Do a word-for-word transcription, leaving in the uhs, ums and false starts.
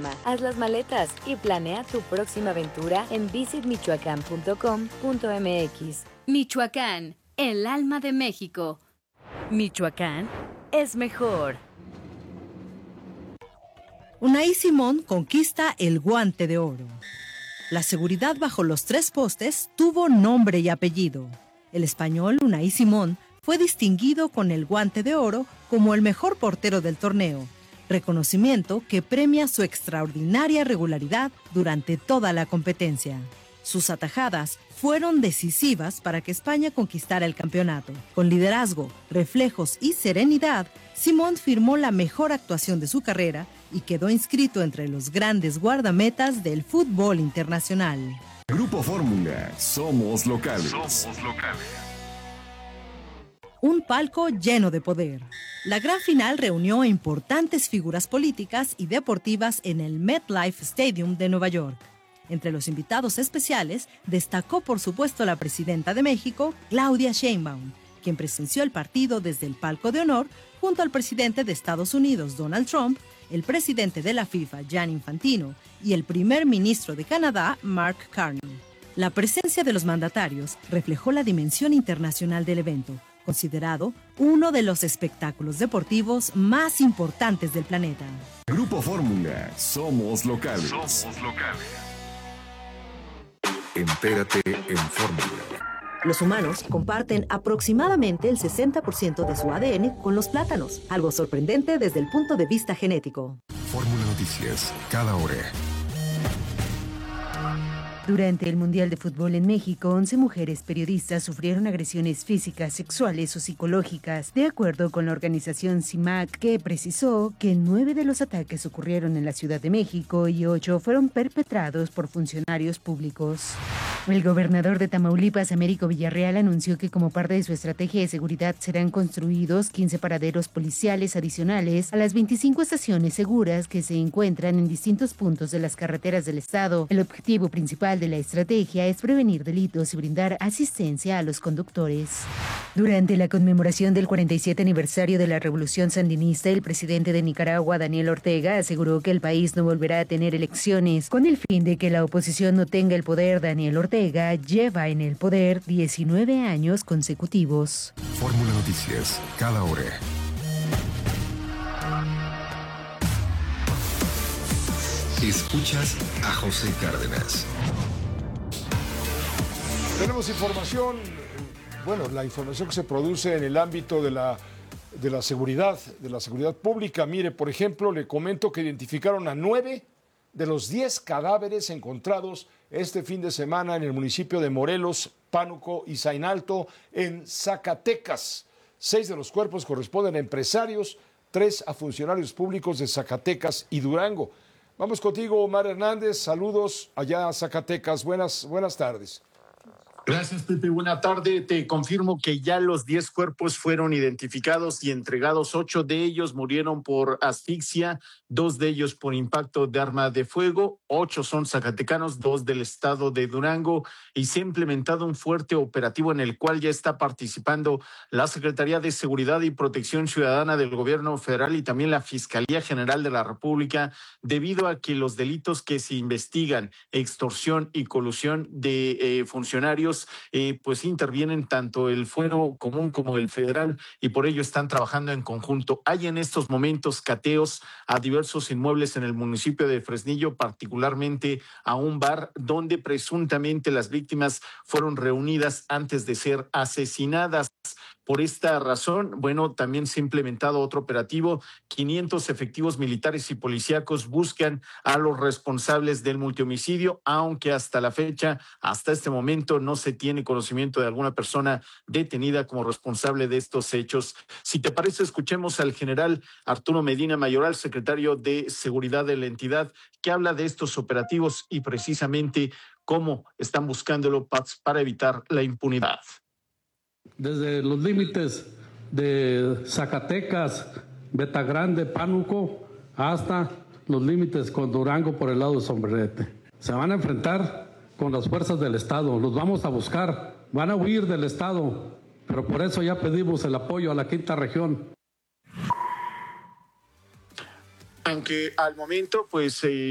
Haz las maletas y planea tu próxima aventura en visit michoacán punto com punto m x. Michoacán, el alma de México. Michoacán es mejor. Unai Simón conquista el Guante de Oro. La seguridad bajo los tres postes tuvo nombre y apellido. El español Unai Simón fue distinguido con el Guante de Oro como el mejor portero del torneo, reconocimiento que premia su extraordinaria regularidad durante toda la competencia. Sus atajadas fueron decisivas para que España conquistara el campeonato. Con liderazgo, reflejos y serenidad, Simón firmó la mejor actuación de su carrera y quedó inscrito entre los grandes guardametas del fútbol internacional. Grupo Fórmula, somos locales. Somos locales. Un palco lleno de poder. La gran final reunió a importantes figuras políticas y deportivas en el MetLife Stadium de Nueva York. Entre los invitados especiales destacó por supuesto la presidenta de México, Claudia Sheinbaum, quien presenció el partido desde el palco de honor junto al presidente de Estados Unidos, Donald Trump, el presidente de la FIFA, Gianni Infantino, y el primer ministro de Canadá, Mark Carney. La presencia de los mandatarios reflejó la dimensión internacional del evento, considerado uno de los espectáculos deportivos más importantes del planeta. Grupo Fórmula, somos locales. Somos locales. Entérate en Fórmula. Los humanos comparten aproximadamente el sesenta por ciento de su A D N con los plátanos, algo sorprendente desde el punto de vista genético. Fórmula Noticias, cada hora. Durante el Mundial de Fútbol en México, once mujeres periodistas sufrieron agresiones físicas, sexuales o psicológicas, de acuerdo con la organización C I M A C, que precisó que nueve de los ataques ocurrieron en la Ciudad de México y ocho fueron perpetrados por funcionarios públicos. El gobernador de Tamaulipas, Américo Villarreal, anunció que como parte de su estrategia de seguridad serán construidos quince paraderos policiales adicionales a las veinticinco estaciones seguras que se encuentran en distintos puntos de las carreteras del estado. El objetivo principal de la estrategia es prevenir delitos y brindar asistencia a los conductores. Durante la conmemoración del cuarenta y siete aniversario de la Revolución Sandinista, el presidente de Nicaragua, Daniel Ortega, aseguró que el país no volverá a tener elecciones. Con el fin de que la oposición no tenga el poder, Daniel Ortega lleva en el poder diecinueve años consecutivos. Fórmula Noticias, cada hora. Escuchas a José Cárdenas. Tenemos información, bueno, la información que se produce en el ámbito de la, de la seguridad, de la seguridad pública. Mire, por ejemplo, le comento que identificaron a nueve de los diez cadáveres encontrados este fin de semana en el municipio de Morelos, Pánuco y Zainalto, en Zacatecas. Seis de los cuerpos corresponden a empresarios, tres a funcionarios públicos de Zacatecas y Durango. Vamos contigo, Omar Hernández. Saludos allá a Zacatecas. Buenas, buenas tardes. Gracias, Pepe. Buena tarde. Te confirmo que ya los diez cuerpos fueron identificados y entregados. Ocho de ellos murieron por asfixia, dos de ellos por impacto de arma de fuego. Ocho son zacatecanos, dos del estado de Durango. Y se ha implementado un fuerte operativo en el cual ya está participando la Secretaría de Seguridad y Protección Ciudadana del Gobierno Federal y también la Fiscalía General de la República, debido a que los delitos que se investigan, extorsión y colusión de eh, funcionarios, Eh, pues intervienen tanto el fuero común como el federal y por ello están trabajando en conjunto. Hay en estos momentos cateos a diversos inmuebles en el municipio de Fresnillo, particularmente a un bar donde presuntamente las víctimas fueron reunidas antes de ser asesinadas. Por esta razón, bueno, también se ha implementado otro operativo. quinientos efectivos militares y policíacos buscan a los responsables del multihomicidio, aunque hasta la fecha, hasta este momento, no se tiene conocimiento de alguna persona detenida como responsable de estos hechos. Si te parece, escuchemos al general Arturo Medina Mayoral, secretario de Seguridad de la entidad, que habla de estos operativos y precisamente cómo están buscándolo para evitar la impunidad. Desde los límites de Zacatecas, Betagrande, Pánuco, hasta los límites con Durango por el lado de Sombrerete. Se van a enfrentar con las fuerzas del Estado, los vamos a buscar, van a huir del Estado, pero por eso ya pedimos el apoyo a la quinta región. Aunque al momento, pues... Eh...